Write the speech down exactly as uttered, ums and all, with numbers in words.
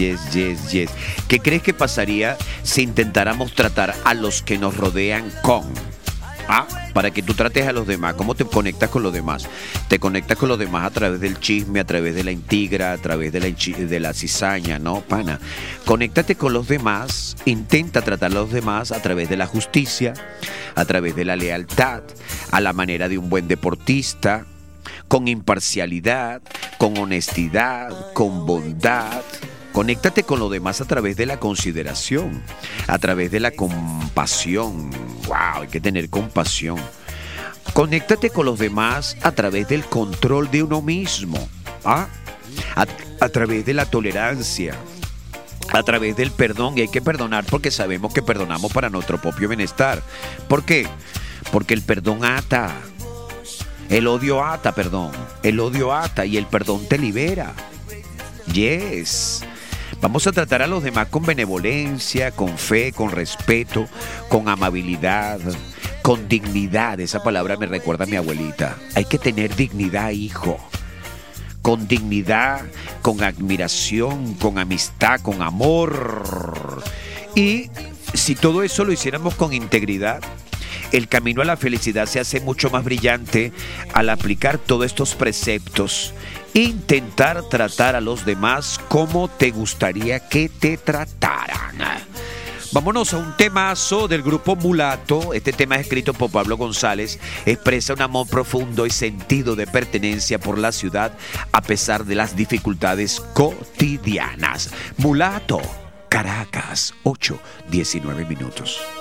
yes, yes, yes. ¿Qué crees que pasaría si intentáramos tratar a los que nos rodean con? ¿Ah? Para que tú trates a los demás. ¿Cómo te conectas con los demás? Te conectas con los demás a través del chisme, a través de la intriga, a través de la, de la cizaña, ¿no, pana? Conéctate con los demás, intenta tratar a los demás a través de la justicia, a través de la lealtad, a la manera de un buen deportista, con imparcialidad, con honestidad, con bondad. Conéctate con los demás a través de la consideración, a través de la compasión. ¡Wow! Hay que tener compasión. Conéctate con los demás a través del control de uno mismo. ¿Ah? A, a través de la tolerancia, a través del perdón. Y hay que perdonar porque sabemos que perdonamos para nuestro propio bienestar. ¿Por qué? Porque el perdón ata. El odio ata, perdón. El odio ata y el perdón te libera. Yes. Vamos a tratar a los demás con benevolencia, con fe, con respeto, con amabilidad, con dignidad. Esa palabra me recuerda a mi abuelita. Hay que tener dignidad, hijo. Con dignidad, con admiración, con amistad, con amor. Y si todo eso lo hiciéramos con integridad, el camino a la felicidad se hace mucho más brillante al aplicar todos estos preceptos. Intentar tratar a los demás como te gustaría que te trataran. Vámonos a un temazo del grupo Mulato. Este tema es escrito por Pablo González. Expresa un amor profundo y sentido de pertenencia por la ciudad a pesar de las dificultades cotidianas. Mulato, Caracas, ocho diecinueve minutos.